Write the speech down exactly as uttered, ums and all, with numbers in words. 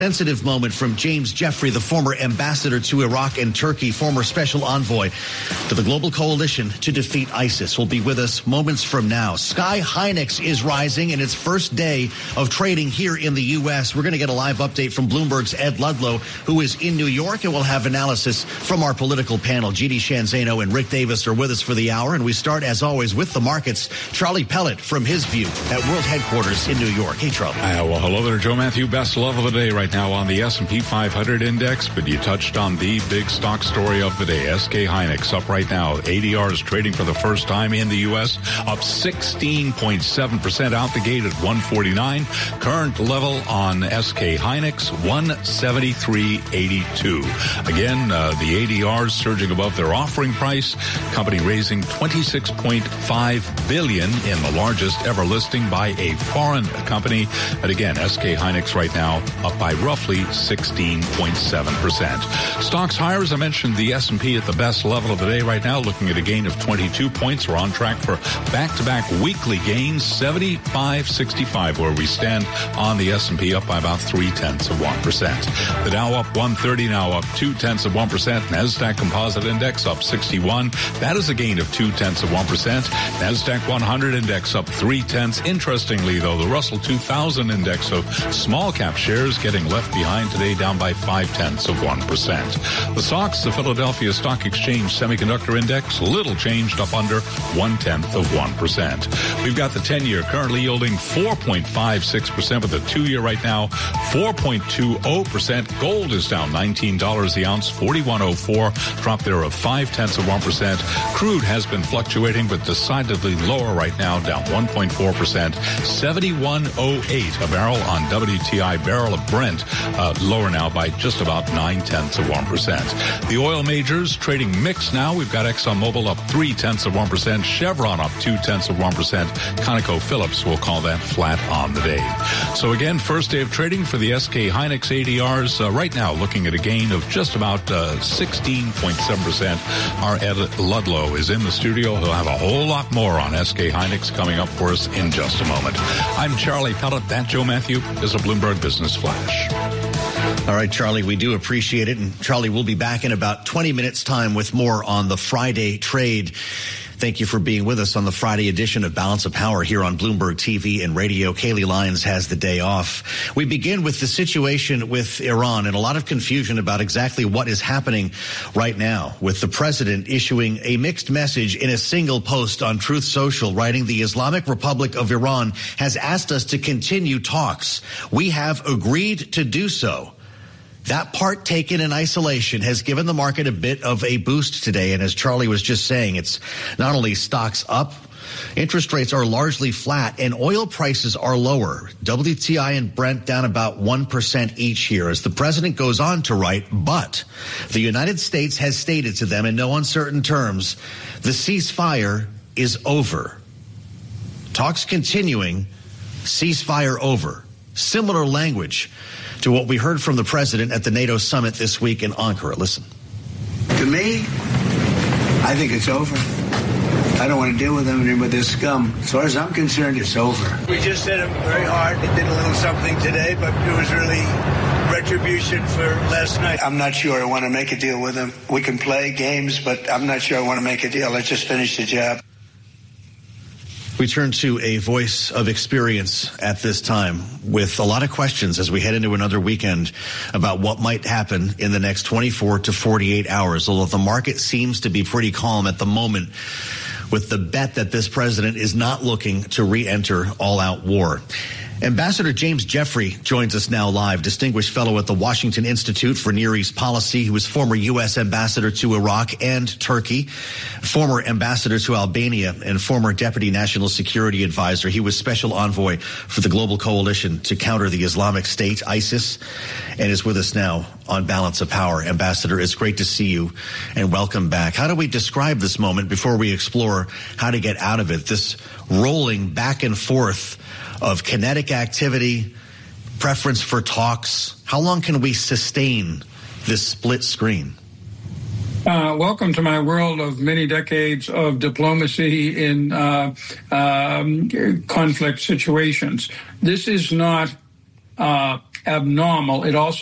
Sensitive moment from James Jeffrey, the former ambassador to Iraq and Turkey, former special envoy to the global coalition to defeat ISIS, will be with us moments from now. Sky Hynix is rising in its first day of trading here in the U S. We're going to get a live update from Bloomberg's Ed Ludlow, who is in New York, and we'll have analysis from our political panel. G D Shanzano and Rick Davis are with us for the hour, and we start, as always, with the markets. Charlie Pellet from his view at World Headquarters in New York. Hey, Charlie. Uh, well, hello there, Joe Matthew. Best level of the day right now on the S and P five hundred index, but you touched on the big stock story of the day. S K Hynix up right now. A D R is trading for the first time in the U S, up sixteen point seven percent out the gate at one forty-nine. Current level on S K Hynix, one seventy-three eighty-two. Again, uh, the A D Rs surging above their offering price. Company raising twenty-six point five billion dollars in the largest ever listing by a foreign company. But again, S K Hynix right now up by roughly sixteen point seven percent. Stocks higher, as I mentioned, the S and P at the best level of the day right now, looking at a gain of twenty-two points. We're on track for back-to-back weekly gains, seventy-five sixty-five, where we stand on the S and P, up by about three-tenths of one percent. The Dow up one thirty, now up two-tenths of one percent. NASDAQ Composite Index up sixty-one. That is a gain of two-tenths of one percent. NASDAQ one hundred Index up three-tenths. Interestingly, though, the Russell two thousand Index of small-cap shares getting left behind today, down by five-tenths of one percent. The S O X, the Philadelphia Stock Exchange Semiconductor Index, little changed, up under one-tenth of one percent. We've got the ten-year currently yielding four point five six percent, with the two-year right now four point two zero percent. Gold is down nineteen dollars the ounce, forty-one oh four, drop there of five-tenths of one percent. Crude has been fluctuating, but decidedly lower right now, down one point four percent, seventy-one oh eight a barrel on W T I. Barrel of Brent uh, lower now by just about nine-tenths of one percent. The oil majors trading mixed now. We've got ExxonMobil up three-tenths of one percent, Chevron up two-tenths of one percent, ConocoPhillips will call that flat on the day. So again, first day of trading for the S K Hynix A D Rs, uh, right now looking at a gain of just about uh, sixteen point seven percent. Our Ed Ludlow is in the studio. He'll have a whole lot more on S K Hynix coming up for us in just a moment. I'm Charlie Pellet. That, Joe Matthew, is a Bloomberg Business Flash. All right, Charlie, we do appreciate it. And Charlie, we'll be back in about twenty minutes time with more on the Friday trade. Thank you for being with us on the Friday edition of Balance of Power here on Bloomberg T V and radio. Kaylee Lyons has the day off. We begin with the situation with Iran and a lot of confusion about exactly what is happening right now, with the president issuing a mixed message in a single post on Truth Social, writing, "The Islamic Republic of Iran has asked us to continue talks. We have agreed to do so." That part taken in isolation has given the market a bit of a boost today. And as Charlie was just saying, it's not only stocks up, interest rates are largely flat, and oil prices are lower. W T I and Brent down about one percent each here, as the president goes on to write, but the United States has stated to them in no uncertain terms, the ceasefire is over. Talks continuing, ceasefire over. Similar language to what we heard from the president at the NATO summit this week in Ankara. Listen. To me, I think it's over. I don't want to deal with them anymore, with this scum. As far as I'm concerned, it's over. We just hit them very hard. They did a little something today, but it was really retribution for last night. I'm not sure I want to make a deal with them. We can play games, but I'm not sure I want to make a deal. Let's just finish the job. We turn to a voice of experience at this time with a lot of questions as we head into another weekend about what might happen in the next twenty-four to forty-eight hours, although the market seems to be pretty calm at the moment with the bet that this president is not looking to re-enter all-out war. Ambassador James Jeffrey joins us now live, distinguished fellow at the Washington Institute for Near East Policy. He was former U S ambassador to Iraq and Turkey, former ambassador to Albania, and former deputy national security advisor. He was special envoy for the global coalition to counter the Islamic State, ISIS, and is with us now on Balance of Power. Ambassador, it's great to see you and welcome back. How do we describe this moment before we explore how to get out of it? This rolling back and forth of kinetic activity, preference for talks. How long can we sustain this split screen? Uh, welcome to my world of many decades of diplomacy in uh, um, conflict situations. This is not uh, abnormal. It also